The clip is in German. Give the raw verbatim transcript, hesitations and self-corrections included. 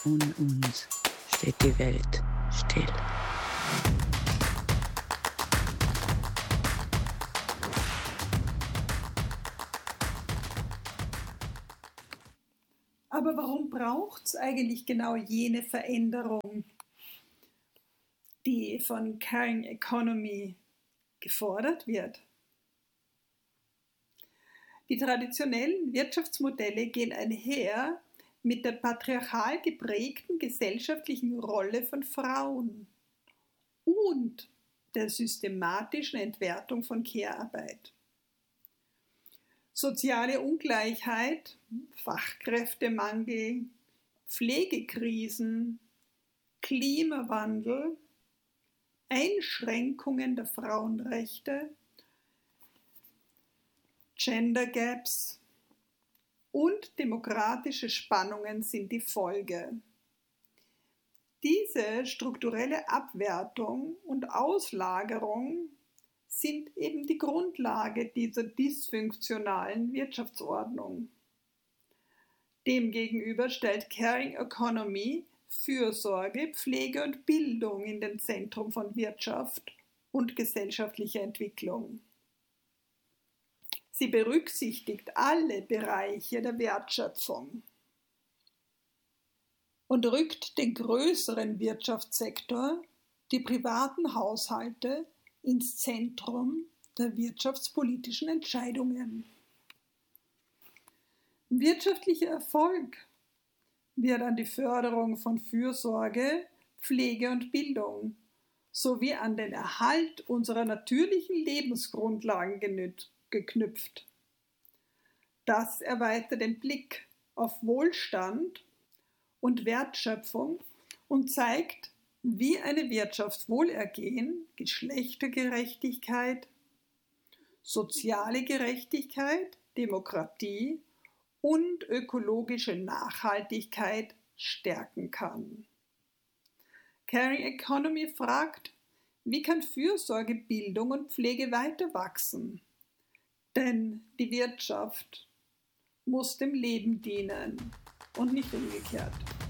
Um uns steht die Welt still. Aber warum braucht es eigentlich genau jene Veränderung, die von Caring Economy gefordert wird? Die traditionellen Wirtschaftsmodelle gehen einher mit der patriarchal geprägten gesellschaftlichen Rolle von Frauen und der systematischen Entwertung von Care-Arbeit. Soziale Ungleichheit, Fachkräftemangel, Pflegekrisen, Klimawandel, Einschränkungen der Frauenrechte, Gender Gaps und demokratische Spannungen sind die Folge. Diese strukturelle Abwertung und Auslagerung sind eben die Grundlage dieser dysfunktionalen Wirtschaftsordnung. Demgegenüber stellt Caring Economy Fürsorge, Pflege und Bildung in den Zentrum von Wirtschaft und gesellschaftlicher Entwicklung. Sie berücksichtigt alle Bereiche der Wertschöpfung und rückt den größeren Wirtschaftssektor, die privaten Haushalte, ins Zentrum der wirtschaftspolitischen Entscheidungen. Wirtschaftlicher Erfolg wird an die Förderung von Fürsorge, Pflege und Bildung sowie an den Erhalt unserer natürlichen Lebensgrundlagen genützt. geknüpft. Das erweitert den Blick auf Wohlstand und Wertschöpfung und zeigt, wie eine Wirtschaftswohlergehen, Geschlechtergerechtigkeit, soziale Gerechtigkeit, Demokratie und ökologische Nachhaltigkeit stärken kann. Caring Economy fragt, wie kann Fürsorge, Bildung und Pflege weiter wachsen? Denn die Wirtschaft muss dem Leben dienen und nicht umgekehrt.